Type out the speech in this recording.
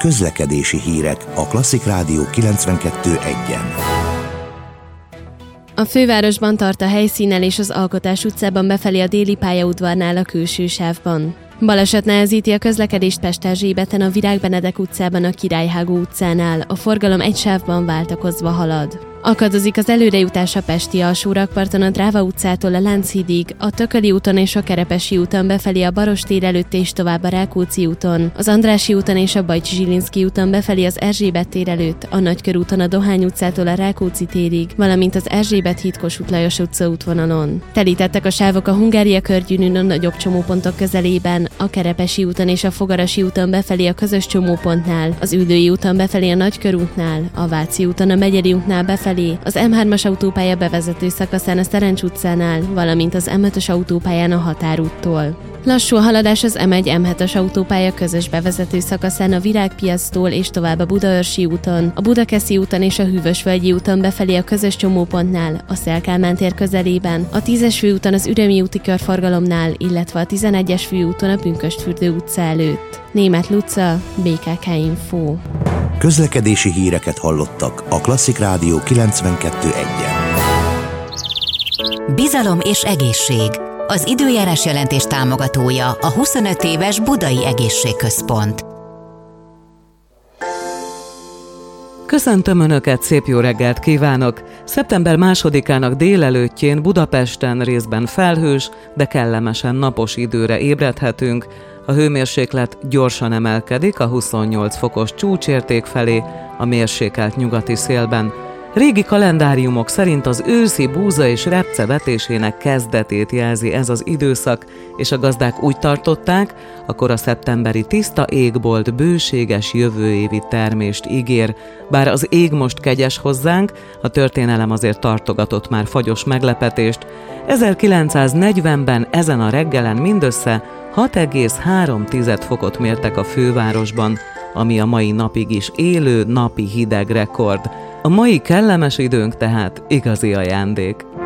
Közlekedési hírek a Klasszik Rádió 92.1-en. A fővárosban tart a helyszínelés az Alkotás utcában befelé a déli pályaudvarnál a külső sávban. Baleset nehezíti a közlekedést Pesterzsébeten a Virág Benedek utcában a Királyhágó utcánál, a forgalom egy sávban váltakozva halad. Akadozik az előrejutás a Pesti alsórakparton a Dráva utcától a Lánchídig, a Tököli úton és a Kerepesi úton befelé a Barostér előtt és tovább a Rákóczi úton, az Andrássy úton és a Bajcsy-Zsilinszky úton befelé az Erzsébet tér előtt, a Nagykörúton a Dohány utcától a Rákóczi térig, valamint az Erzsébet híd Kossuth Lajos utca útvonalon. Telítettek a sávok a Hungária körgyűrűn a nagyobb csomópontok közelében, a Kerepesi úton és a Fogarasi úton befelé a közös csomópontnál, az Üllői úton befelé a Nagykörútnál, a Váci úton a Megyeri útnál befelé, az M3-as autópálya bevezető szakaszán a Szerencs utcánál, valamint az M5-ös autópályán a Határúttól. Lassú a haladás az M1-M7-es autópálya közös bevezető szakaszán a Virágpiactól és tovább a Budaörsi úton, a Budakeszi úton és a Hűvösvölgyi úton befelé a közös csomópontnál, a Széll-Kálmán tér közelében, a 10-es főúton az Ürömi úti körforgalomnál, illetve a 11-es főúton a Pünkösdfürdő utca előtt. Németh Luca, BKK Info. Közlekedési híreket hallottak a Klasszik Rádió 92.1-en. Bizalom és egészség. Az időjárás jelentés támogatója a 25 éves Budai Egészségközpont. Köszöntöm Önöket, szép jó reggelt kívánok! Szeptember 2-ának délelőttjén Budapesten részben felhős, de kellemesen napos időre ébredhetünk. A hőmérséklet gyorsan emelkedik a 28 fokos csúcsérték felé a mérsékelt nyugati szélben. Régi kalendáriumok szerint az őszi búza és repce vetésének kezdetét jelzi ez az időszak, és a gazdák úgy tartották, akkor a szeptemberi tiszta égbolt bőséges jövőévi termést ígér. Bár az ég most kegyes hozzánk, a történelem azért tartogatott már fagyos meglepetést. 1940-ben ezen a reggelen mindössze 6,3 fokot mértek a fővárosban, ami a mai napig is élő napi hideg rekord. A mai kellemes időnk tehát igazi ajándék.